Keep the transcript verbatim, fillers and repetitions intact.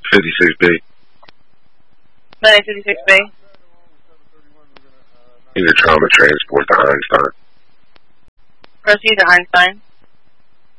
fifty-six B. nine fifty-six B. Need a trauma transport to Einstein. Proceed to Einstein.